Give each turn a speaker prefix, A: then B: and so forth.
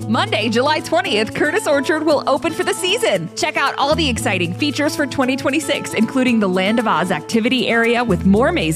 A: Monday, July 20th, Curtis Orchard will open for the season. Check out all the exciting features for 2026, including the Land of Oz activity area with more mazes